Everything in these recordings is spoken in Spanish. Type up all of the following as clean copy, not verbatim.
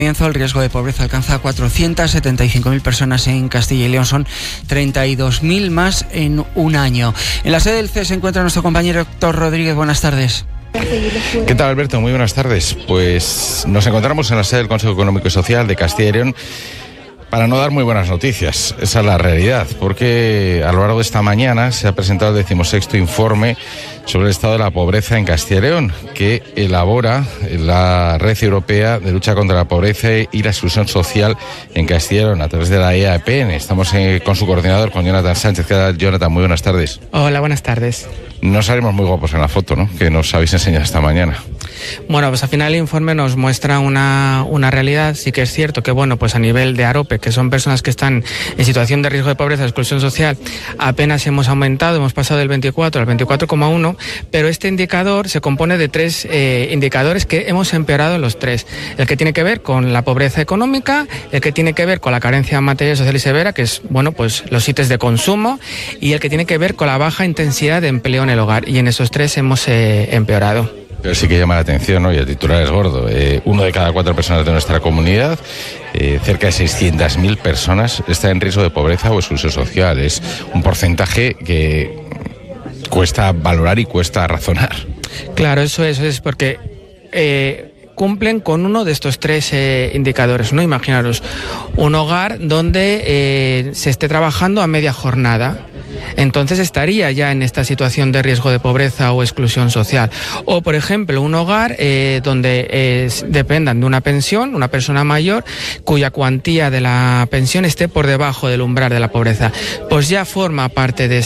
El riesgo de pobreza alcanza a 475.000 personas en Castilla y León. Son 32.000 más en un año. En la sede del CES se encuentra nuestro compañero Héctor Rodríguez. Buenas tardes. ¿Qué tal, Alberto? Muy buenas tardes. Pues nos encontramos en la sede del Consejo Económico y Social de Castilla y León para no dar muy buenas noticias. Esa es la realidad, porque a lo largo de esta mañana se ha presentado el 16º informe sobre el estado de la pobreza en Castilla y León, que elabora la Red Europea de Lucha contra la Pobreza y la Exclusión Social en Castilla y León a través de la EAPN. Estamos con su coordinador, con Jonathan Sánchez. ¿Qué tal, Jonathan? Muy buenas tardes. Hola, buenas tardes. No salimos muy guapos en la foto, ¿no?, que nos habéis enseñado esta mañana. Bueno, pues al final el informe nos muestra una realidad. Sí que es cierto que, bueno, pues a nivel de AROPE, que son personas que están en situación de riesgo de pobreza, de exclusión social, apenas hemos aumentado, hemos pasado del 24 al 24,1, pero este indicador se compone de tres indicadores que hemos empeorado los tres. El que tiene que ver con la pobreza económica, el que tiene que ver con la carencia material, social y severa, que es, bueno, pues los ítems de consumo, y el que tiene que ver con la baja intensidad de empleo en el hogar. Y en esos tres hemos empeorado. Pero sí que llama la atención, ¿no?, y el titular es gordo. 1 de cada 4 personas de nuestra comunidad, cerca de 600.000 personas, está en riesgo de pobreza o exclusión social. Es un porcentaje que cuesta valorar y cuesta razonar. Claro, eso es porque cumplen con uno de estos tres indicadores, ¿no? Imaginaros un hogar donde se esté trabajando a media jornada. Entonces estaría ya en esta situación de riesgo de pobreza o exclusión social. O, por ejemplo, un hogar donde dependan de una pensión, una persona mayor, cuya cuantía de la pensión esté por debajo del umbral de la pobreza. Pues ya forma parte de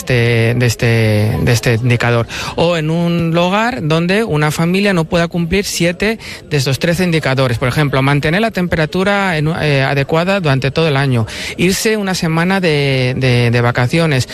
este indicador. O en un hogar donde una familia no pueda cumplir 7 de estos 13 indicadores. Por ejemplo, mantener la temperatura adecuada durante todo el año, irse una semana de vacaciones,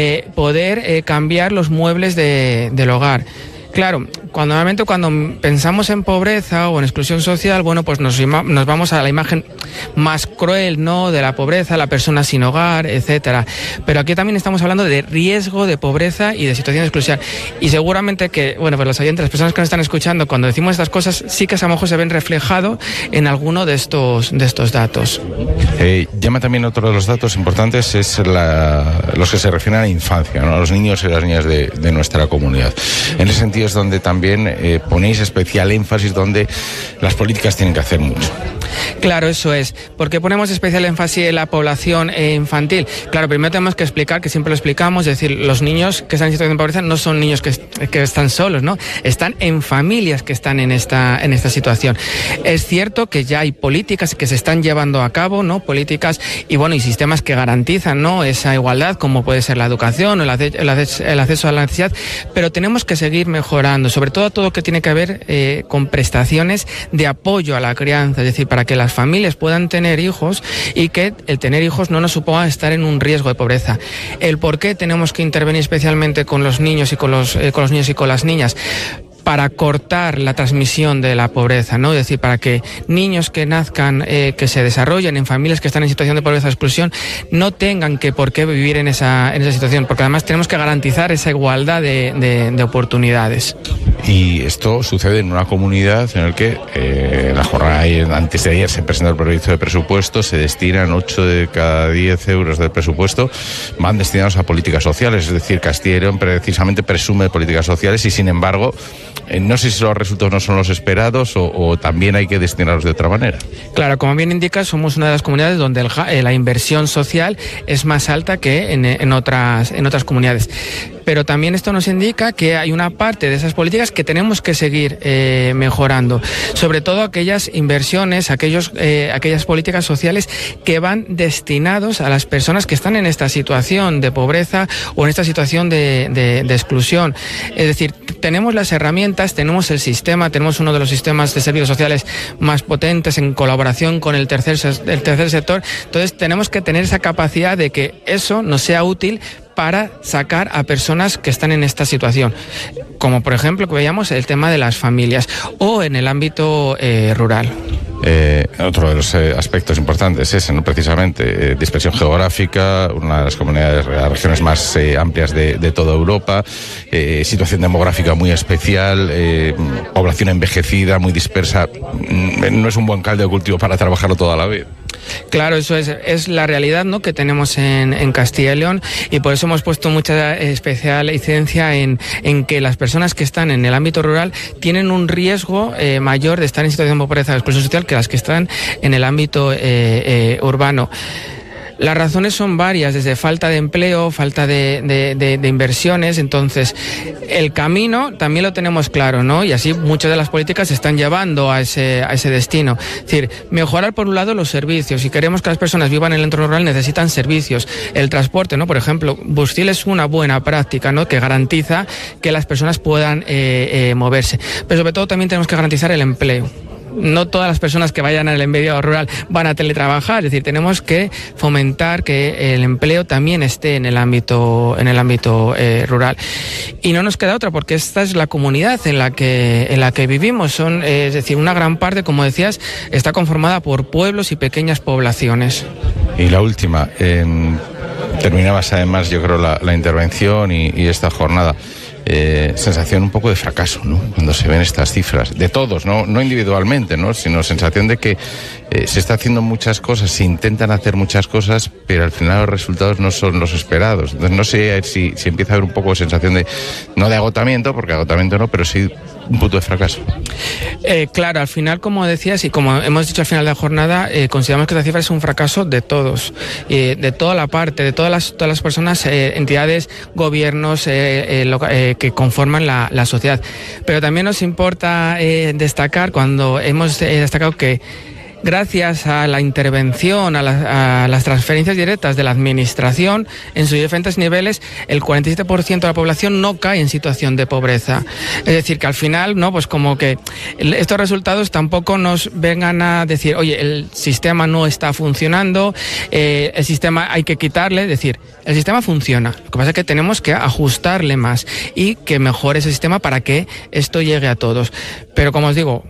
poder cambiar los muebles del hogar. Claro, normalmente cuando pensamos en pobreza o en exclusión social, bueno, pues nos vamos a la imagen más cruel, ¿no?, de la pobreza, la persona sin hogar, etcétera. Pero aquí también estamos hablando de riesgo de pobreza y de situación de exclusión. Y seguramente que, bueno, pues los oyentes, las personas que nos están escuchando, cuando decimos estas cosas, sí que a lo mejor se ven reflejados en alguno de estos datos. Llama también otro de los datos importantes, es los que se refieren a la infancia, ¿no?, a los niños y las niñas de nuestra comunidad. En ese sentido es donde también ponéis especial énfasis, donde las políticas tienen que hacer mucho. Claro, eso es. ¿Por qué ponemos especial énfasis en la población infantil? Claro, primero tenemos que explicar, que siempre lo explicamos, es decir, los niños que están en situación de pobreza no son niños que están solos, ¿no? Están en familias que están en esta situación. Es cierto que ya hay políticas que se están llevando a cabo, ¿no? Políticas y, bueno, y sistemas que garantizan, ¿no?, esa igualdad, como puede ser la educación o el acceso a la necesidad, pero tenemos que seguir mejorando, sobre todo lo que tiene que ver con prestaciones de apoyo a la crianza, es decir, para que las familias puedan tener hijos y que el tener hijos no nos suponga estar en un riesgo de pobreza. El por qué tenemos que intervenir especialmente con los niños y con los niños y con las niñas, para cortar la transmisión de la pobreza, ¿no? Es decir, para que niños que nazcan, que se desarrollen en familias que están en situación de pobreza o exclusión, no tengan por qué vivir en esa situación, porque además tenemos que garantizar esa igualdad de oportunidades. Y esto sucede en una comunidad en la que la jornada antes de ayer se presentó el proyecto de presupuesto, se destinan 8 de cada 10 euros del presupuesto, van destinados a políticas sociales, es decir, Castilla y León precisamente presume de políticas sociales y, sin embargo, no sé si los resultados no son los esperados o también hay que destinarlos de otra manera. Claro, como bien indica, somos una de las comunidades donde la inversión social es más alta que en otras comunidades. Pero también esto nos indica que hay una parte de esas políticas que tenemos que seguir mejorando, sobre todo aquellas inversiones, aquellas políticas sociales que van destinados a las personas que están en esta situación de pobreza o en esta situación de exclusión. Es decir, tenemos las herramientas, tenemos el sistema, tenemos uno de los sistemas de servicios sociales más potentes en colaboración con el tercer sector. Entonces tenemos que tener esa capacidad de que eso nos sea útil para sacar a personas que están en esta situación. como por ejemplo que veíamos el tema de las familias o en el ámbito rural. Otro de los aspectos importantes es, ¿no?, precisamente dispersión geográfica, una de las comunidades, las regiones más amplias de toda Europa, situación demográfica muy especial, población envejecida, muy dispersa. No es un buen caldo de cultivo para trabajarlo toda la vida. Claro, eso es la realidad, ¿no?, que tenemos en Castilla y León, y por eso hemos puesto mucha especial incidencia en que las personas que están en el ámbito rural tienen un riesgo mayor de estar en situación de pobreza o exclusión social que las que están en el ámbito urbano. Las razones son varias, desde falta de empleo, falta de inversiones. Entonces, el camino también lo tenemos claro, ¿no? Y así muchas de las políticas se están llevando a ese destino. Es decir, mejorar por un lado los servicios. Si queremos que las personas vivan en el entorno rural, necesitan servicios. El transporte, ¿no? Por ejemplo, Bustil es una buena práctica, ¿no?, que garantiza que las personas puedan moverse. Pero sobre todo también tenemos que garantizar el empleo. No todas las personas que vayan al medio rural van a teletrabajar, es decir, tenemos que fomentar que el empleo también esté en el ámbito rural. Y no nos queda otra, porque esta es la comunidad en la que vivimos. Es decir, una gran parte, como decías, está conformada por pueblos y pequeñas poblaciones. Y la última, terminabas además, yo creo, la intervención y esta jornada. Sensación un poco de fracaso, ¿no?, cuando se ven estas cifras, de todos, no individualmente, ¿no?, sino sensación de que se está haciendo muchas cosas, se intentan hacer muchas cosas, pero al final los resultados no son los esperados. Entonces no sé si empieza a haber un poco de sensación de, no de agotamiento, porque agotamiento no, pero sí un punto de fracaso. Claro, al final, como decías y como hemos dicho al final de la jornada, consideramos que esta cifra es un fracaso de todos, de toda la parte, de todas las personas, entidades, gobiernos que conforman la sociedad. Pero también nos importa destacar, cuando hemos destacado que gracias a la intervención, a las transferencias directas de la administración en sus diferentes niveles, el 47% de la población no cae en situación de pobreza. Es decir, que al final, ¿no?, pues como que estos resultados tampoco nos vengan a decir, oye, el sistema no está funcionando, el sistema hay que quitarle. Es decir, el sistema funciona. Lo que pasa es que tenemos que ajustarle más y que mejore ese sistema para que esto llegue a todos. Pero como os digo,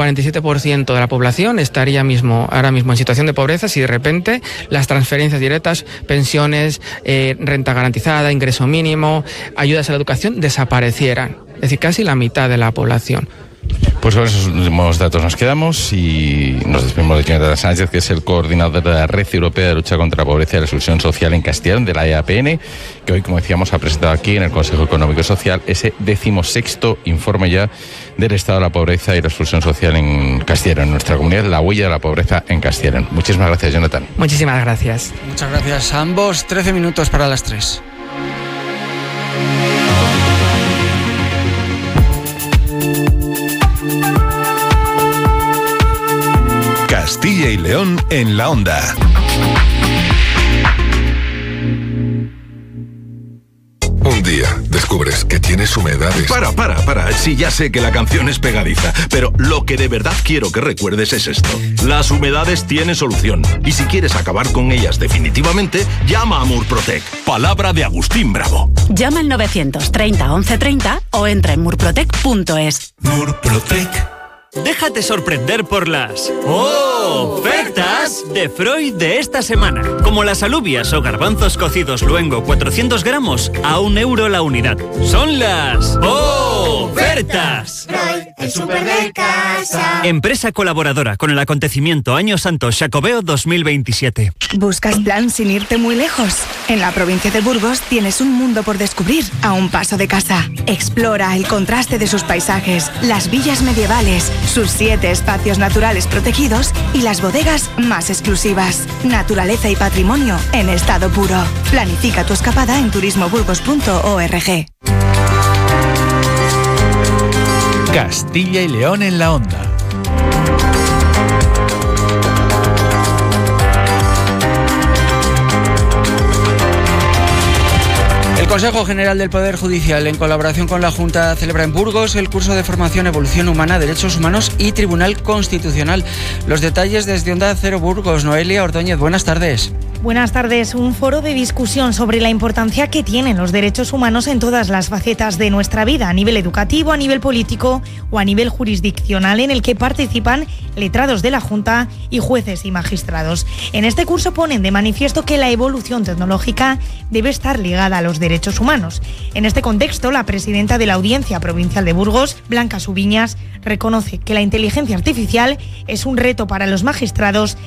47% de la población estaría ahora mismo en situación de pobreza si de repente las transferencias directas, pensiones, renta garantizada, ingreso mínimo, ayudas a la educación desaparecieran. Es decir, casi la mitad de la población. Pues con esos últimos datos nos quedamos y nos despedimos de Jonathan Sánchez, que es el coordinador de la Red Europea de Lucha contra la Pobreza y la Exclusión Social en Castilla y León, de la EAPN, que hoy, como decíamos, ha presentado aquí en el Consejo Económico y Social ese 16º informe ya del estado de la pobreza y la exclusión social en Castilla y León, en nuestra comunidad, la huella de la pobreza en Castilla y León. Muchísimas gracias, Jonathan. Muchísimas gracias. Muchas gracias a ambos. 13 minutos para las 3. Castilla y León en la onda. Un día descubres que tienes humedades. Para. Sí, ya sé que la canción es pegadiza, pero lo que de verdad quiero que recuerdes es esto. Las humedades tienen solución. Y si quieres acabar con ellas definitivamente, llama a Murprotec. Palabra de Agustín Bravo. Llama al 930 1130 o entra en murprotec.es. Murprotec. Déjate sorprender por las ofertas de Freud de esta semana. Como las alubias o garbanzos cocidos luengo 400 gramos a €1 la unidad. Son las ofertas. Freud, el súper de casa. Empresa colaboradora con el acontecimiento Año Santo Xacobeo 2027. ¿Buscas plan sin irte muy lejos? En la provincia de Burgos tienes un mundo por descubrir a un paso de casa. Explora el contraste de sus paisajes, las villas medievales, sus 7 espacios naturales protegidos y las bodegas más exclusivas. Naturaleza y patrimonio en estado puro. Planifica tu escapada en turismoburgos.org. Castilla y León en la onda. El Consejo General del Poder Judicial, en colaboración con la Junta, celebra en Burgos el curso de formación Evolución Humana, Derechos Humanos y Tribunal Constitucional. Los detalles desde Onda Cero Burgos. Noelia Ordóñez, buenas tardes. Buenas tardes. Un foro de discusión sobre la importancia que tienen los derechos humanos en todas las facetas de nuestra vida, a nivel educativo, a nivel político o a nivel jurisdiccional, en el que participan letrados de la Junta y jueces y magistrados. En este curso ponen de manifiesto que la evolución tecnológica debe estar ligada a los derechos humanos. En este contexto, la presidenta de la Audiencia Provincial de Burgos, Blanca Subiñas, reconoce que la inteligencia artificial es un reto para los magistrados